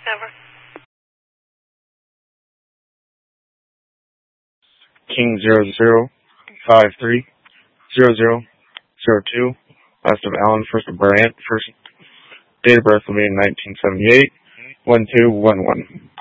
Over. King 00530002. Last of Allen, first of Bryant, first date of birth will be in 1978, 1211.